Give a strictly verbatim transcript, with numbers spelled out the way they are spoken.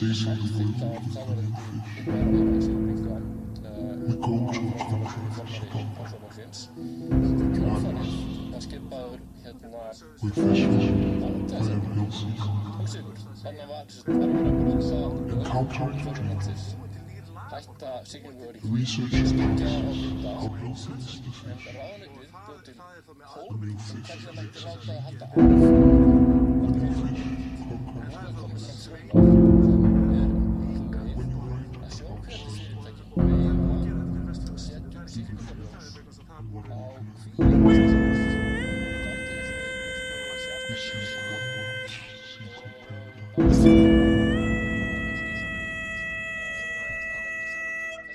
saving the world with the new fish. We go to a country for support. We fish on Iron Helsinki. Encountering dreams. Research tells us how healthy is the fish. The new fish makes us eat. The new fish conquers us. When you write about something, even fish and what are doing, you see what words see compared.